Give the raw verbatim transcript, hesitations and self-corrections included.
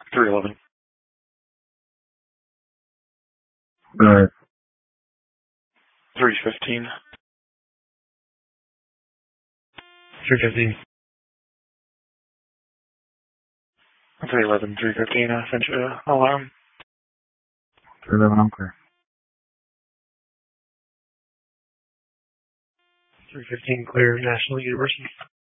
three eleven. Alright. three fifteen. three fifteen. three eleven, three fifteen, I sent you an alarm. three eleven, I'm clear. three fifteen, clear, National University.